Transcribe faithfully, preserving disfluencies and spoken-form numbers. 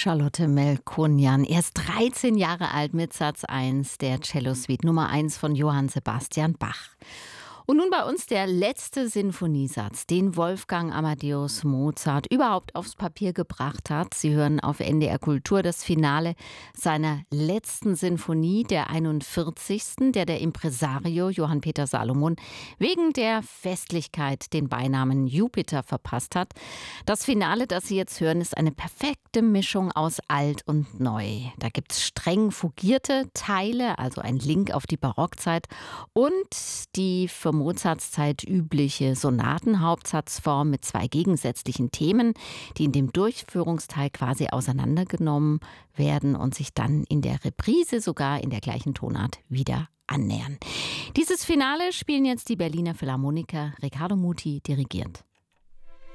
Charlotte Melkonian, erst dreizehn Jahre alt mit Satz eins der Cello-Suite Nummer eins von Johann Sebastian Bach. Und nun bei uns der letzte Sinfoniesatz, den Wolfgang Amadeus Mozart überhaupt aufs Papier gebracht hat. Sie hören auf N D R Kultur das Finale seiner letzten Sinfonie, der einundvierzigsten, der der Impresario Johann Peter Salomon wegen der Festlichkeit den Beinamen Jupiter verpasst hat. Das Finale, das Sie jetzt hören, ist eine perfekte Mischung aus alt und neu. Da gibt es streng fugierte Teile, also ein Link auf die Barockzeit, und die für Mozarts Zeit übliche Sonatenhauptsatzform mit zwei gegensätzlichen Themen, die in dem Durchführungsteil quasi auseinandergenommen werden und sich dann in der Reprise sogar in der gleichen Tonart wieder annähern. Dieses Finale spielen jetzt die Berliner Philharmoniker. Riccardo Muti dirigiert.